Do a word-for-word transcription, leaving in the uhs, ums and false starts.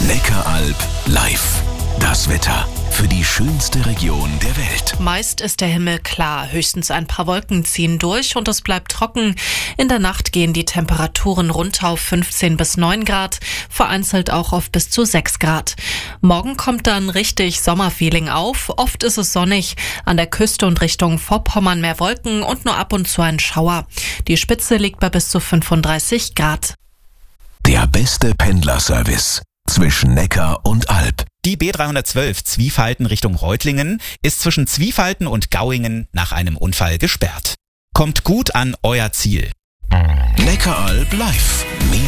Neckaralb live. Das Wetter für die schönste Region der Welt. Meist ist der Himmel klar, höchstens ein paar Wolken ziehen durch und es bleibt trocken. In der Nacht gehen die Temperaturen runter auf fünfzehn bis neun Grad, vereinzelt auch auf bis zu sechs Grad. Morgen kommt dann richtig Sommerfeeling auf, oft ist es sonnig, an der Küste und Richtung Vorpommern mehr Wolken und nur ab und zu ein Schauer. Die Spitze liegt bei bis zu fünfunddreißig Grad. Der beste Pendlerservice zwischen Neckar und Alb. Die B dreihundertzwölf Zwiefalten Richtung Reutlingen ist zwischen Zwiefalten und Gauingen nach einem Unfall gesperrt. Kommt gut an euer Ziel. Neckaralb live. Mehr